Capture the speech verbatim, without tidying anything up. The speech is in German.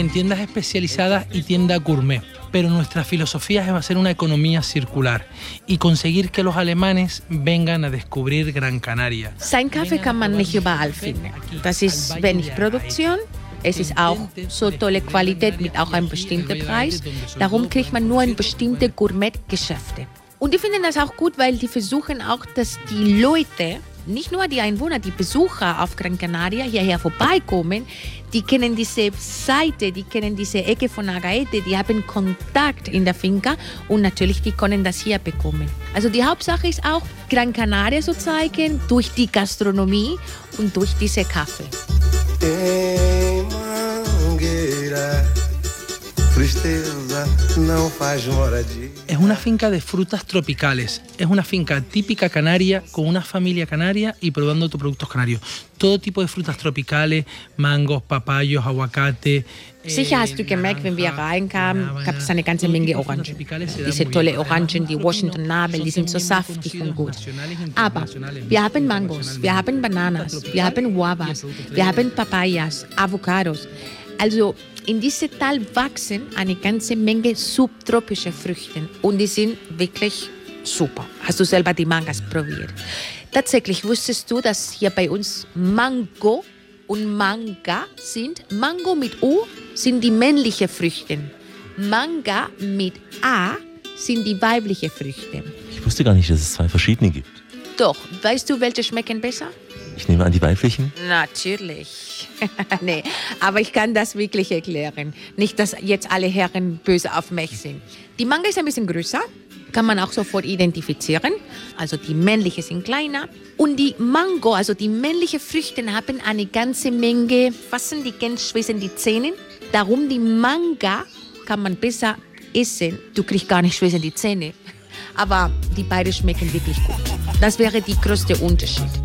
en tiendas especializadas y tiendas gourmet. Pero nuestra filosofía es hacer una economía circular y conseguir que los alemanes vengan a descubrir Gran Canaria. Sein Kaffee kann man nicht überall finden. Das ist wenig Produktion. Es ist auch so tolle Qualität mit auch einem bestimmten Preis. Darum kriegt man nur in bestimmte Gourmet-Geschäfte. Und die finden das auch gut, weil die versuchen auch, dass die Leute, nicht nur die Einwohner, die Besucher auf Gran Canaria hierher vorbeikommen, die kennen diese Seite, die kennen diese Ecke von Agaete, die haben Kontakt in der Finca und natürlich, die können das hier bekommen. Also die Hauptsache ist auch, Gran Canaria zu zeigen durch die Gastronomie und durch diese Kaffee. Es una finca de frutas tropicales, es una finca típica canaria con una familia canaria y probando tus productos canarios. Todo tipo de frutas tropicales, mangos, papayos, aguacate. Sicher hast du gemerkt, wenn wir reinkamen, gab es eine ganze Menge Orangen. Diese tolle Orangen, die Washington Nabel, die sind so saftig und gut. Aber wir haben Mangos, wir haben Bananas, wir haben Guavas, wir haben Papayas, Avocados. Also in diesem Tal wachsen eine ganze Menge subtropische Früchte und die sind wirklich super. Hast du selber die Mangas probiert? Tatsächlich wusstest du, dass hier bei uns Mango und Manga sind? Mango mit U sind die männlichen Früchte. Manga mit A sind die weiblichen Früchte. Ich wusste gar nicht, dass es zwei verschiedene gibt. Doch, weißt du, welche schmecken besser? Ich nehme an, die weiblichen? Natürlich. Nee, aber ich kann das wirklich erklären. Nicht, dass jetzt alle Herren böse auf mich sind. Die Manga ist ein bisschen größer, kann man auch sofort identifizieren. Also die männlichen sind kleiner. Und die Mango, also die männlichen Früchte, haben eine ganze Menge, was sind die ganz schwer die Zähne. Darum die Manga kann man besser essen. Du kriegst gar nicht schwer die Zähne. Aber die beiden schmecken wirklich gut. Das wäre der größte Unterschied.